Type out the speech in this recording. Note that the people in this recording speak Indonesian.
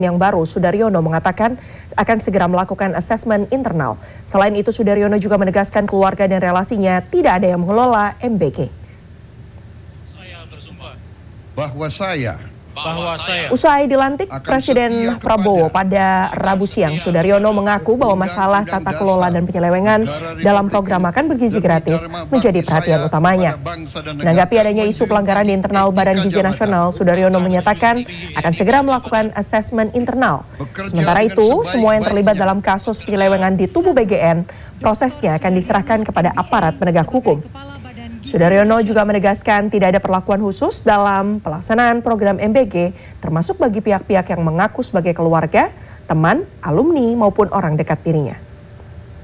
Yang baru, Sudaryono mengatakan akan segera melakukan asesmen internal. Selain itu, Sudaryono juga menegaskan keluarga dan relasinya tidak ada yang mengelola MBG. Saya bersumpah bahwa saya Usai dilantik Presiden Prabowo pada Rabu siang, Sudaryono mengaku bahwa masalah tata kelola dan penyelewengan dalam program makan bergizi gratis menjadi perhatian utamanya. Menanggapi adanya isu pelanggaran di internal Badan Gizi Nasional, Sudaryono menyatakan akan segera melakukan asesmen internal. Sementara itu, semua yang terlibat dalam kasus penyelewengan di tubuh BGN, prosesnya akan diserahkan kepada aparat penegak hukum. Sudaryono juga menegaskan tidak ada perlakuan khusus dalam pelaksanaan program MBG, termasuk bagi pihak-pihak yang mengaku sebagai keluarga, teman, alumni maupun orang dekat dirinya.